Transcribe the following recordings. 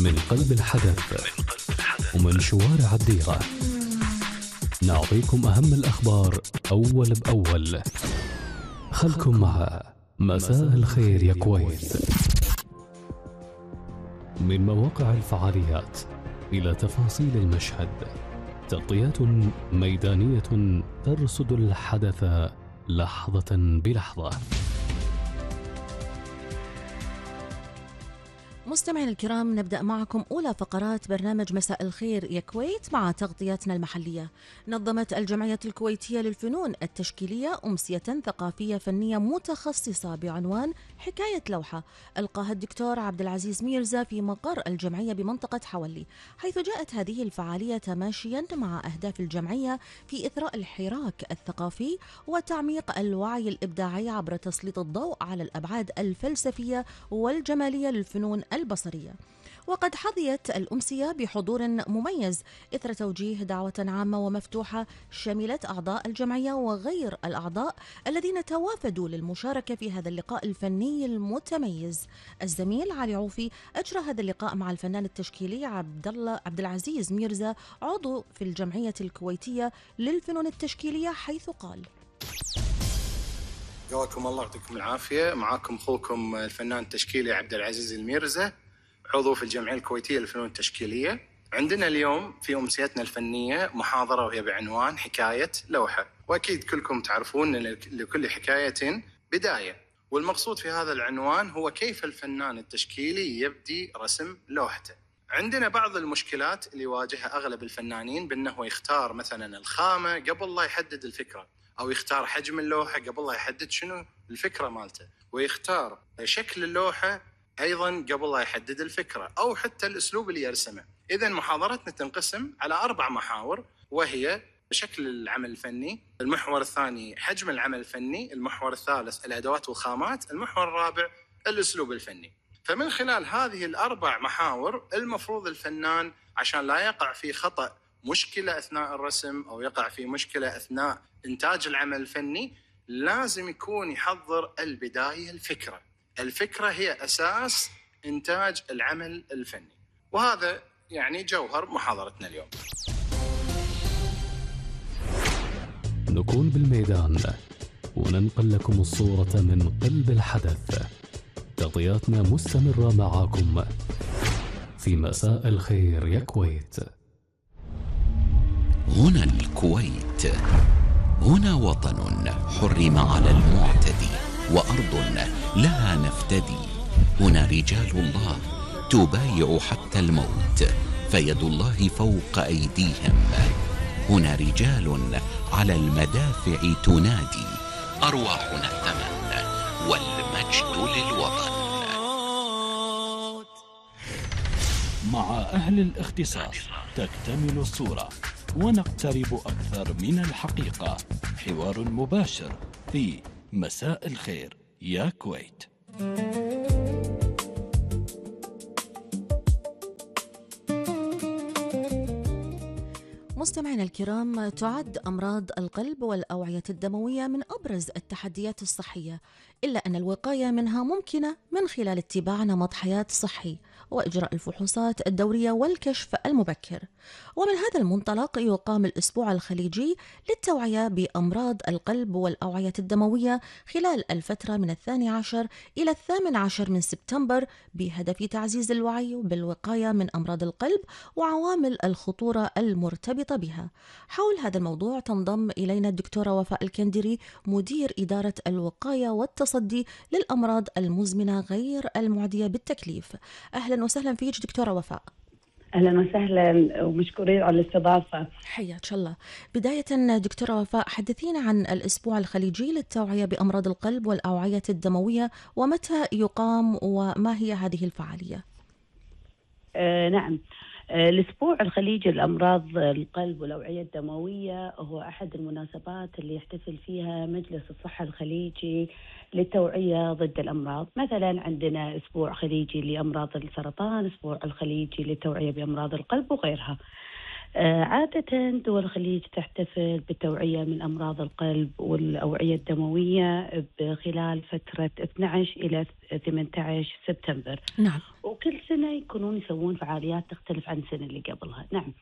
من قلب الحدث ومن شوارع الديرة، نعطيكم أهم الأخبار أول بأول. خلكم مع مساء الخير يا كويت. من مواقع الفعاليات إلى تفاصيل المشهد، تغطيات ميدانية ترصد الحدث لحظة بلحظة. مستمعينا الكرام، نبدأ معكم أولى فقرات برنامج مساء الخير يا كويت مع تغطياتنا المحلية. نظمت الجمعية الكويتية للفنون التشكيلية أمسية ثقافية فنية متخصصة بعنوان حكاية لوحة، ألقاها الدكتور عبد العزيز ميرزا في مقر الجمعية بمنطقة حولي، حيث جاءت هذه الفعالية تماشيا مع أهداف الجمعية في إثراء الحراك الثقافي وتعميق الوعي الإبداعي عبر تسليط الضوء على الأبعاد الفلسفية والجمالية للفنون البصرية. وقد حظيت الأمسية بحضور مميز إثر توجيه دعوة عامة ومفتوحة شملت أعضاء الجمعية وغير الأعضاء الذين توافدوا للمشاركة في هذا اللقاء الفني المتميز. الزميل علي عوفي أجرى هذا اللقاء مع الفنان التشكيلي عبد العزيز ميرزا عضو في الجمعية الكويتية للفنون التشكيلية، حيث قال: قواكم الله يعطيكم العافية. معاكم أخوكم الفنان التشكيلي عبد العزيز الميرزا، عضو في الجمعية الكويتية للفنون التشكيلية. عندنا اليوم في أمسيتنا الفنية محاضرة وهي بعنوان حكاية لوحة، وأكيد كلكم تعرفون أن لكل حكاية بداية، والمقصود في هذا العنوان هو كيف الفنان التشكيلي يبدي رسم لوحته. عندنا بعض المشكلات اللي يواجهها أغلب الفنانين، بأنه يختار مثلا الخامة قبل لا يحدد الفكرة، أو يختار حجم اللوحة قبل لا يحدد شنو الفكرة مالته، ويختار شكل اللوحة أيضا قبل لا يحدد الفكرة، أو حتى الأسلوب اللي يرسمه. إذن محاضرتنا تنقسم على 4 محاور، وهي شكل العمل الفني، المحور الثاني حجم العمل الفني، المحور الثالث الأدوات والخامات، المحور الرابع الأسلوب الفني. فمن خلال هذه ال4 محاور المفروض الفنان عشان لا يقع في خطأ مشكلة أثناء الرسم أو يقع في مشكلة أثناء إنتاج العمل الفني، لازم يكون يحضر البداية الفكرة هي أساس إنتاج العمل الفني، وهذا يعني جوهر محاضرتنا اليوم. نكون بالميدان وننقل لكم الصورة من قلب الحدث. تغطياتنا مستمرة معاكم في مساء الخير يا كويت. هنا الكويت، هنا وطن حرم على المعتدي، وأرض لها نفتدي. هنا رجال الله تبايع حتى الموت، فيد الله فوق أيديهم. هنا رجال على المدافع تنادي، أرواحنا الثمن والمجد للوطن. مع أهل الاختصاص تكتمل الصورة ونقترب أكثر من الحقيقة. حوار مباشر في مساء الخير يا كويت. مستمعينا الكرام، تعد أمراض القلب والأوعية الدموية من أبرز التحديات الصحية، إلا أن الوقاية منها ممكنة من خلال اتباع نمط حياة صحي وإجراء الفحوصات الدورية والكشف المبكر. ومن هذا المنطلق يقام الأسبوع الخليجي للتوعية بأمراض القلب والأوعية الدموية خلال الفترة من 12 إلى 18 من سبتمبر، بهدف تعزيز الوعي بالوقاية من أمراض القلب وعوامل الخطورة المرتبطة بها. حول هذا الموضوع تنضم إلينا الدكتورة وفاء الكندري، مدير إدارة الوقاية والتصدي للأمراض المزمنة غير المعدية بالتكليف. أهلا وسهلا فيك دكتورة وفاء. أهلا وسهلا ومشكورين على الاستضافة. حياك الله. بداية دكتورة وفاء، حدثينا عن الأسبوع الخليجي للتوعية بأمراض القلب والأوعية الدموية، ومتى يقام وما هي هذه الفعالية؟ نعم، الأسبوع الخليجي لأمراض القلب والأوعية الدموية هو أحد المناسبات اللي يحتفل فيها مجلس الصحة الخليجي للتوعية ضد الأمراض. مثلا عندنا أسبوع خليجي لأمراض السرطان، أسبوع الخليجي للتوعية بأمراض القلب وغيرها. عادة دول الخليج تحتفل بالتوعية من أمراض القلب والأوعية الدموية خلال فترة 12 إلى 18 سبتمبر. نعم. وكل سنة يسوون فعاليات تختلف عن السنة اللي قبلها. نعم.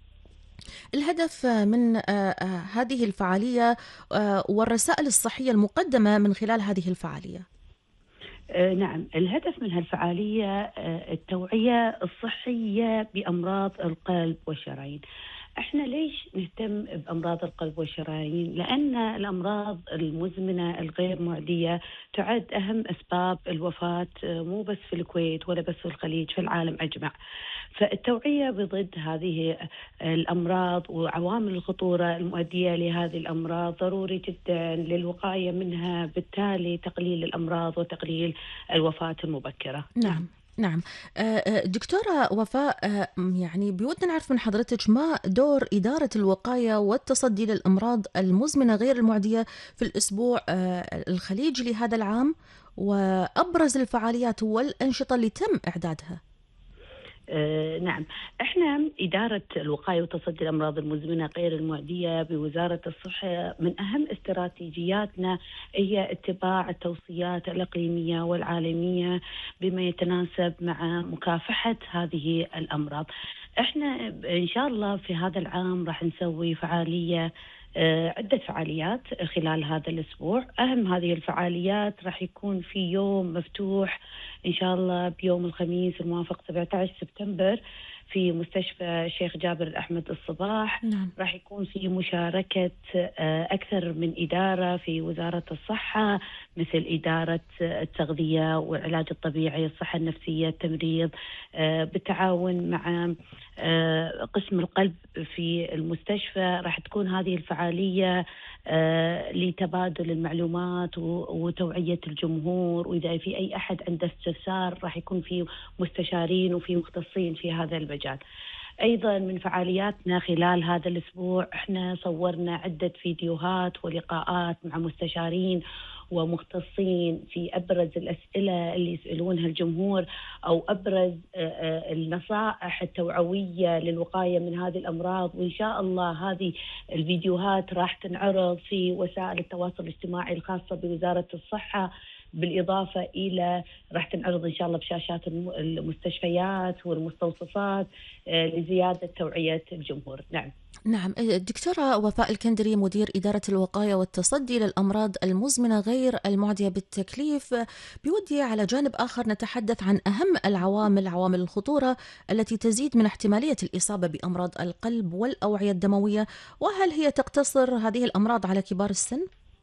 الهدف من هذه الفعالية والرسائل الصحية المقدمة من خلال هذه الفعالية. نعم، الهدف من هالفعالية التوعية الصحية بأمراض القلب والشرايين. احنا ليش نهتم بأمراض القلب والشرايين؟ لأن الأمراض المزمنة الغير معدية تعد أهم أسباب الوفاة، مو بس في الكويت ولا بس في الخليج، في العالم أجمع. فالتوعية بضد هذه الأمراض وعوامل الخطورة المؤدية لهذه الأمراض ضروري جدا للوقاية منها، بالتالي تقليل الأمراض وتقليل الوفاة المبكرة. نعم. دكتورة وفاء، يعني بودنا نعرف من حضرتك ما دور إدارة الوقاية والتصدي للأمراض المزمنة غير المعدية في الأسبوع الخليجي لهذا العام، وأبرز الفعاليات والأنشطة اللي تم إعدادها. نعم، احنا إدارة الوقاية وتصدي الأمراض المزمنة غير المعدية بوزارة الصحة من أهم استراتيجياتنا هي اتباع التوصيات الإقليمية والعالمية بما يتناسب مع مكافحة هذه الأمراض. احنا إن شاء الله في هذا العام راح نسوي فعالية، عدة فعاليات خلال هذا الأسبوع. أهم هذه الفعاليات راح يكون في يوم مفتوح إن شاء الله بيوم الخميس الموافق 17 سبتمبر في مستشفى الشيخ جابر الأحمد الصباح. نعم. راح يكون في مشاركة أكثر من إدارة في وزارة الصحة، مثل إدارة التغذية والعلاج الطبيعي، الصحة النفسية، التمريض، بالتعاون مع قسم القلب في المستشفى. راح تكون هذه الفعالية لتبادل المعلومات وتوعية الجمهور، وإذا في أي أحد عنده استفسار راح يكون في مستشارين وفي مختصين في هذا المجال. أيضا من فعالياتنا خلال هذا الأسبوع احنا صورنا عدة فيديوهات ولقاءات مع مستشارين ومختصين في أبرز الأسئلة اللي يسألونها الجمهور أو أبرز النصائح التوعوية للوقاية من هذه الأمراض. وإن شاء الله هذه الفيديوهات راح تنعرض في وسائل التواصل الاجتماعي الخاصة بوزارة الصحة، بالإضافة إلى راح تنعرض إن شاء الله بشاشات المستشفيات والمستوصفات لزيادة توعية الجمهور. نعم. الدكتورة وفاء الكندري، مدير إدارة الوقاية والتصدي للأمراض المزمنة غير المعدية بالتكليف، بودي على جانب آخر نتحدث عن أهم عوامل الخطورة التي تزيد من احتمالية الإصابة بأمراض القلب والأوعية الدموية، وهل هي تقتصر هذه الأمراض على كبار السن؟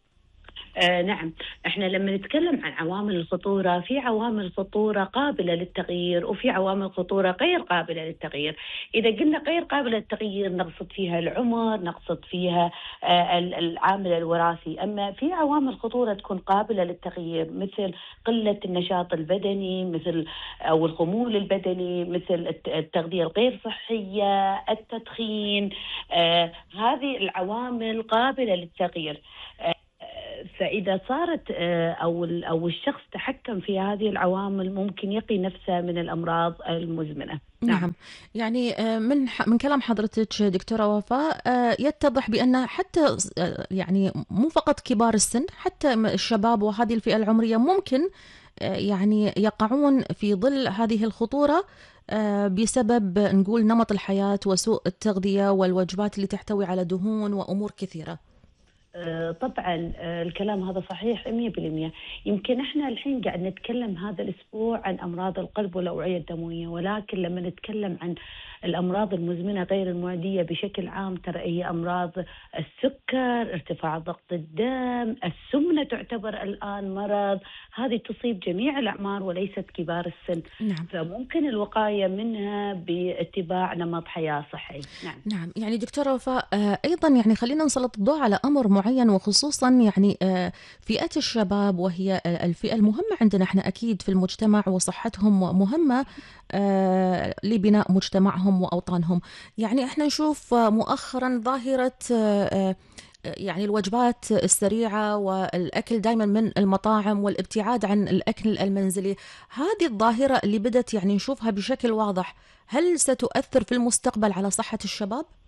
نعم، احنا لما نتكلم عن عوامل الخطورة، في عوامل خطورة قابلة للتغيير وفي عوامل خطورة غير قابلة للتغيير. إذا قلنا غير قابلة للتغيير نقصد فيها العمر، نقصد فيها العامل الوراثي. أما في عوامل خطورة تكون قابلة للتغيير مثل قلة النشاط البدني، مثل أو الخمول البدني، مثل التغذية الغير صحية، التدخين. هذه العوامل قابلة للتغيير. فإذا صارت أو الشخص تحكم في هذه العوامل ممكن يقي نفسه من الأمراض المزمنة. نعم. يعني من كلام حضرتك دكتورة وفاء يتضح بأن حتى يعني مو فقط كبار السن، حتى الشباب وهذه الفئة العمرية ممكن يعني يقعون في ظل هذه الخطورة بسبب نقول نمط الحياة وسوء التغذية والوجبات اللي تحتوي على دهون وأمور كثيرة. طبعا الكلام هذا صحيح 100%. يمكن احنا الحين قاعد نتكلم هذا الأسبوع عن أمراض القلب والأوعية الدموية، ولكن لما نتكلم عن الأمراض المزمنة غير المعدية بشكل عام ترى هي أمراض السكر، ارتفاع ضغط الدم، السمنة تعتبر الآن مرض. هذه تصيب جميع الأعمار وليست كبار السن. نعم. فممكن الوقاية منها باتباع نمط حياة صحي. نعم. يعني دكتورة وفاء أيضا يعني خلينا نسلط الضوء على أمر معين، وخصوصا يعني فئة الشباب، وهي الفئة المهمة عندنا احنا أكيد في المجتمع، وصحتهم مهمة لبناء مجتمعهم وأوطانهم. يعني احنا نشوف مؤخرا ظاهرة يعني الوجبات السريعة والأكل دائما من المطاعم والابتعاد عن الأكل المنزلي. هذه الظاهرة اللي بدت يعني نشوفها بشكل واضح، هل ستؤثر في المستقبل على صحة الشباب؟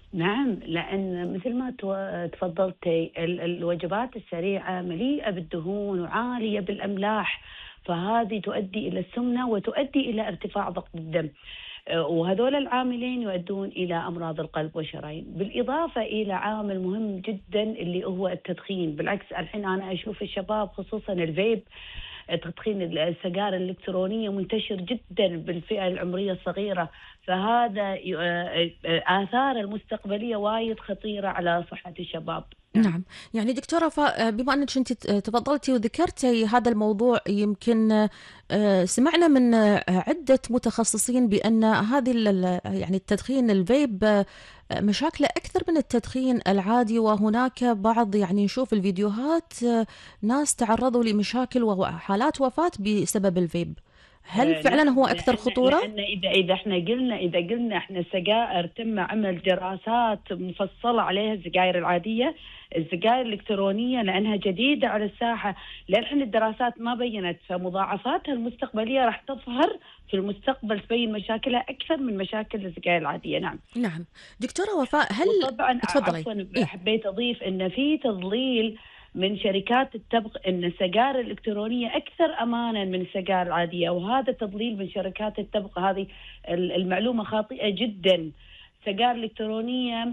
نعم، لأن مثل ما تفضلتي الوجبات السريعة مليئة بالدهون وعالية بالأملاح، فهذه تؤدي إلى السمنة وتؤدي إلى ارتفاع ضغط الدم. وهذول العاملين يؤدون إلى أمراض القلب والشرايين، بالإضافة إلى عامل مهم جدا اللي هو التدخين. بالعكس الحين أنا أشوف الشباب خصوصا الفيب، تدخين السجائر الإلكترونية منتشر جدا بالفئة العمرية الصغيرة، فهذا آثار المستقبلية وايد خطيرة على صحة الشباب. نعم، يعني دكتورة وفاء، بما أنك أنت تفضلتي وذكرتي هذا الموضوع، يمكن سمعنا من عدة متخصصين بأن هذه يعني التدخين الفيب مشاكله أكثر من التدخين العادي، وهناك بعض يعني نشوف الفيديوهات ناس تعرضوا لمشاكل وحالات وفاة بسبب الفيب. هل فعلا هو أكثر خطورة؟ لأن إذا احنا قلنا احنا السجائر تم عمل دراسات مفصلة عليها، السجائر العادية، السجائر الإلكترونية لأنها جديدة على الساحة، للحين الدراسات ما بينت، فمضاعفاتها المستقبلية راح تظهر في المستقبل، تبين مشاكلها أكثر من مشاكل السجائر العادية. نعم دكتورة وفاء، هل طبعا تفضلي. عفوا حبيت أضيف أن في تضليل من شركات التبغ أن السجائر الإلكترونية أكثر أمانا من السجائر العادية، وهذا تضليل من شركات التبغ. هذه المعلومة خاطئة جدا. السجائر الإلكترونية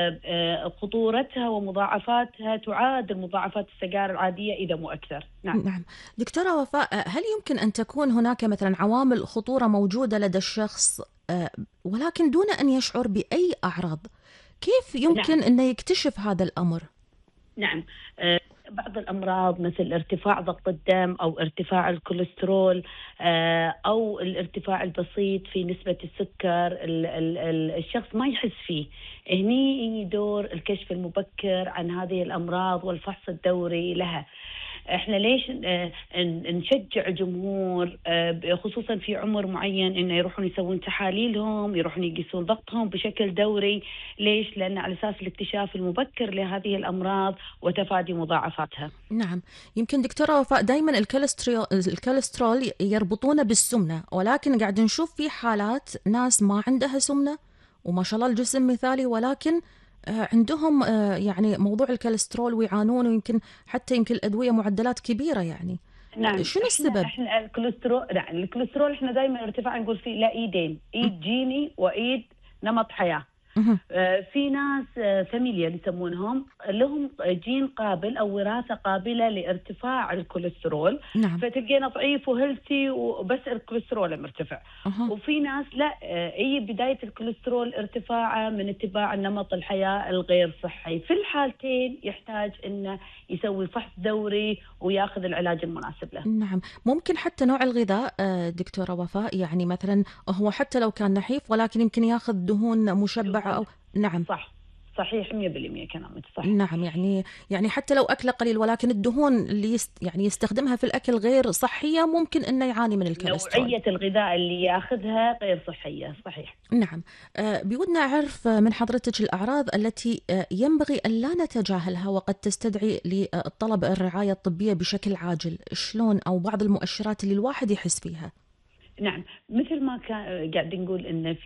خطورتها ومضاعفاتها تعادل مضاعفات السجائر العادية إذا مو أكثر. نعم دكتورة وفاء، هل يمكن أن تكون هناك مثلا عوامل خطورة موجودة لدى الشخص ولكن دون أن يشعر بأي أعراض؟ كيف يمكن أن يكتشف هذا الأمر؟ نعم، بعض الأمراض مثل ارتفاع ضغط الدم أو ارتفاع الكوليسترول أو الارتفاع البسيط في نسبة السكر، الشخص ما يحس فيه. هني دور الكشف المبكر عن هذه الأمراض والفحص الدوري لها. احنا ليش نشجع الجمهور خصوصا في عمر معين انه يروحون يسوون تحاليلهم، يروحون يقيسون ضغطهم بشكل دوري؟ ليش؟ لان على اساس الاكتشاف المبكر لهذه الامراض وتفادي مضاعفاتها. نعم، يمكن دكتورة وفاء دائما الكوليسترول يربطونه بالسمنة، ولكن قاعد نشوف في حالات ناس ما عندها سمنة وما شاء الله الجسم مثالي، ولكن عندهم يعني موضوع الكوليسترول ويعانون، ويمكن حتى يمكن الأدوية معدلات كبيرة يعني. نعم، شنو السبب؟ احنا الكوليسترول احنا دائما ارتفاع نقول فيه لا ايدين، ايد جيني وايد نمط حياة. في ناس فاميليا يسمونهم، لهم جين قابل أو وراثة قابلة لارتفاع الكوليسترول. نعم. فتلقينا ضعيف وهيلثي وبس الكوليسترول مرتفع. وفي ناس لا، أي بداية الكوليسترول ارتفاعه من اتباع النمط الحياة الغير صحي. في الحالتين يحتاج إنه يسوي فحص دوري وياخذ العلاج المناسب له. نعم، ممكن حتى نوع الغذاء دكتورة وفاء، يعني مثلا هو حتى لو كان نحيف ولكن يمكن ياخذ دهون مشبعة أو نعم صحيح 100% كلامك صح. نعم، يعني حتى لو أكله قليل ولكن الدهون اللي يعني يستخدمها في الأكل غير صحية، ممكن إنه يعاني من الكوليسترول. نوعية الغذاء اللي ياخذها غير صحية. صحيح. نعم. بودنا أعرف من حضرتك الأعراض التي ينبغي أن لا نتجاهلها وقد تستدعي للطلب الرعاية الطبية بشكل عاجل، شلون، أو بعض المؤشرات اللي الواحد يحس فيها. نعم، مثل ما كان قاعد نقول إن